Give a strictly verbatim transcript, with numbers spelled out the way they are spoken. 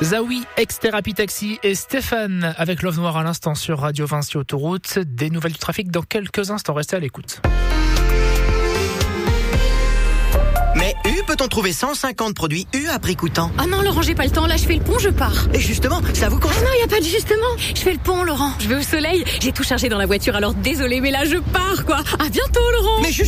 Zawi, ex-thérapie taxi et Stéphane avec Love Noir à l'instant sur Radio Vinci Autoroute. Des nouvelles du trafic dans quelques instants, restez à l'écoute. Mais U, peut-on trouver cent cinquante produits U à prix coûtant? Ah non, Laurent, j'ai pas le temps. Là, je fais le pont, je pars. Et justement, ça vous Ah concerne? non, y a pas de justement. Je fais le pont, Laurent. Je vais au soleil. J'ai tout chargé dans la voiture, alors désolé, mais là, je pars, quoi. À bientôt, Laurent. Mais